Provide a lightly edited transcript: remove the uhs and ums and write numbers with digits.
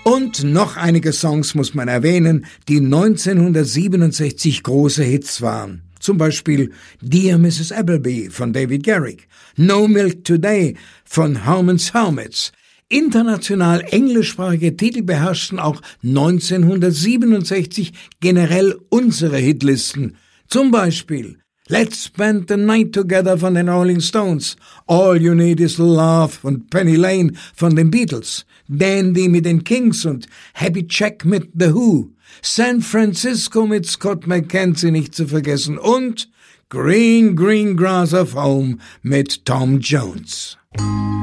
Und noch einige Songs muss man erwähnen, die 1967 große Hits waren. Zum Beispiel Dear Mrs. Appleby von David Garrick, No Milk Today von Herman's Hermits. International englischsprachige Titel beherrschten auch 1967 generell unsere Hitlisten. Zum Beispiel Let's Spend the Night Together von den Rolling Stones, All You Need Is Love von Penny Lane von den Beatles, Dandy mit den Kings und Happy Jack mit The Who, San Francisco mit Scott McKenzie nicht zu vergessen und Green Green Grass of Home mit Tom Jones.